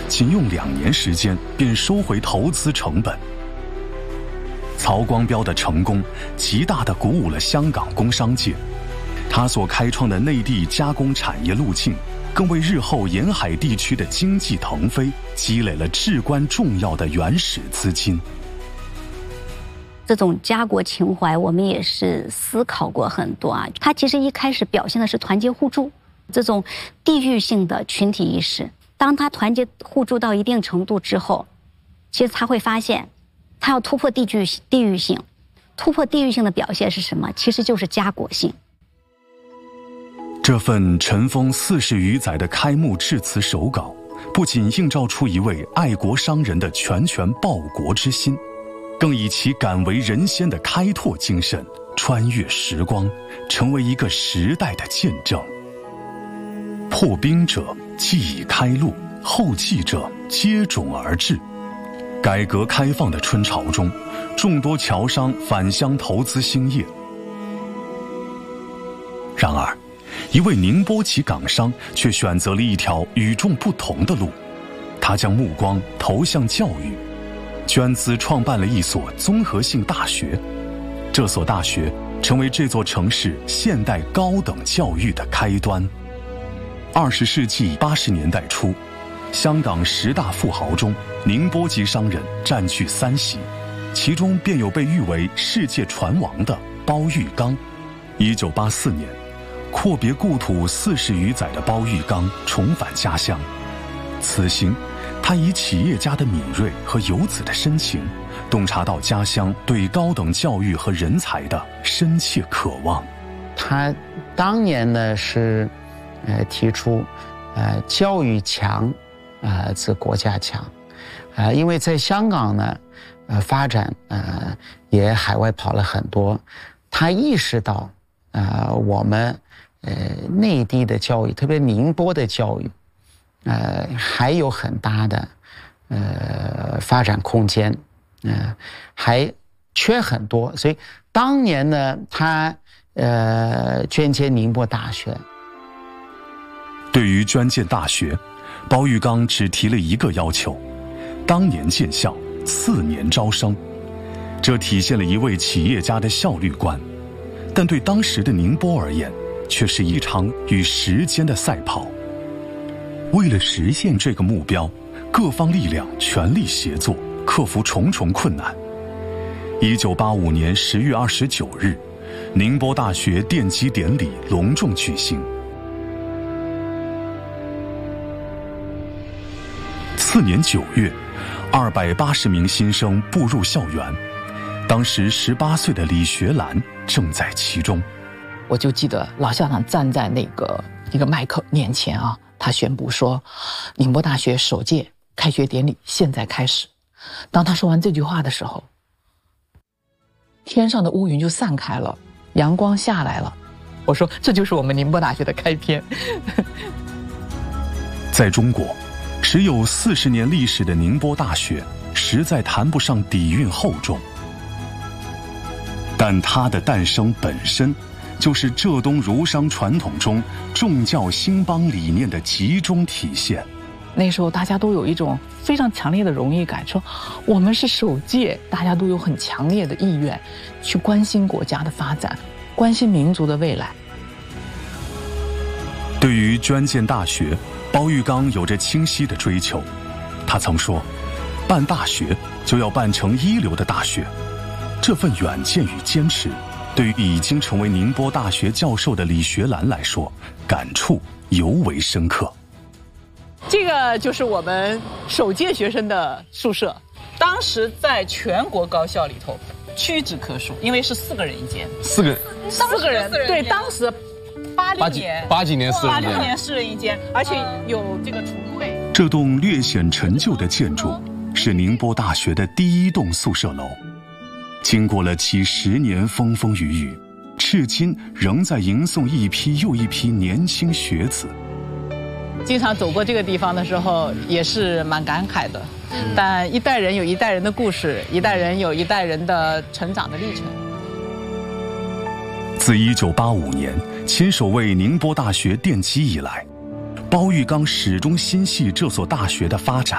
仅用2年时间便收回投资成本。曹光标的成功极大地鼓舞了香港工商界，他所开创的内地加工产业路径，更为日后沿海地区的经济腾飞积累了至关重要的原始资金。 这种家国情怀，我们也是思考过很多啊。它其实一开始表现的是团结互助，这种地域性的群体意识。当他团结互助到一定程度之后，其实他会发现，他要突破地域性。突破地域性的表现是什么？其实就是家国性。 这份尘封40余载的开幕致辞手稿，不仅映照出一位爱国商人的拳拳报国之心，更以其敢为人先的开拓精神穿越时光，成为一个时代的见证。破冰者既已开路，后继者接踵而至。改革开放的春潮中，众多侨商返乡投资兴业。然而，一位宁波籍港商却选择了一条与众不同的路，他将目光投向教育，捐资创办了一所综合性大学。这所大学成为这座城市现代高等教育的开端。20世纪80年代初，香港10大富豪中，宁波籍商人占据3席，其中便有被誉为世界船王的包玉刚。1984年，阔别故土40余载的包玉刚重返家乡，此行他以企业家的敏锐和游子的深情，洞察到家乡对高等教育和人才的深切渴望。 他当年呢是提出教育强则国家强，因为在香港呢发展也海外跑了很多，他意识到我们内地的教育，特别宁波的教育还有很大的发展空间，还缺很多，所以当年呢他捐建宁波大学。 对于捐建大学，包玉刚只提了一个要求：当年建校，4年招生。这体现了一位企业家的效率观，但对当时的宁波而言，却是一场与时间的赛跑。为了实现这个目标，各方力量全力协作，克服重重困难。1985年10月29日，宁波大学奠基典礼隆重举行。次年9月，280名新生步入校园，当时18岁的李学兰正在其中。 我就记得老校长站在一个麦克面前啊，他宣布说，宁波大学首届开学典礼现在开始。当他说完这句话的时候，天上的乌云就散开了，阳光下来了。我说这就是我们宁波大学的开篇。 在中国，只有40年历史的宁波大学实在谈不上底蕴厚重，但它的诞生本身就是浙东儒商传统中重教兴邦理念的集中体现。 那时候大家都有一种非常强烈的荣誉感，说我们是首届，大家都有很强烈的意愿去关心国家的发展，关心民族的未来。 对于捐建大学，包玉刚有着清晰的追求。他曾说，办大学就要办成一流的大学。这份远见与坚持，对于已经成为宁波大学教授的李学兰来说，感触尤为深刻。 这个就是我们首届学生的宿舍，当时在全国高校里头屈指可数，因为是4个人一间。 4 个人，对，当时80几年4人一间，而且有这个橱柜。 这栋略显陈旧的建筑是宁波大学的第1栋宿舍楼，经过了几10年风风雨雨，至今仍在迎送一批又一批年轻学子。 经常走过这个地方的时候，也是蛮感慨的。但一代人有一代人的故事，一代人有一代人的成长的历程。 自1985年亲手为宁波大学奠基以来，包玉刚始终心系这所大学的发展。